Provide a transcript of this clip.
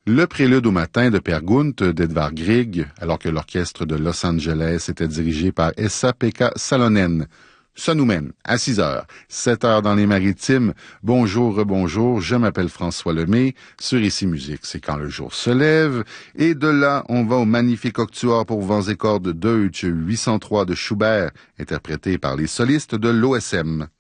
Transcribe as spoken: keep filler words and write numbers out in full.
Le prélude au matin de Per Gynt d'Edvard Grieg, alors que l'orchestre de Los Angeles était dirigé par Esa-Pekka Salonen. Ça nous mène à six heures, sept heures dans les Maritimes. Bonjour, rebonjour, je m'appelle François Lemay. Sur Ici Musique, c'est quand le jour se lève. Et de là, on va au magnifique octuor pour vents et cordes Deutsch huit cent trois de Schubert, interprété par les solistes de l'O S M.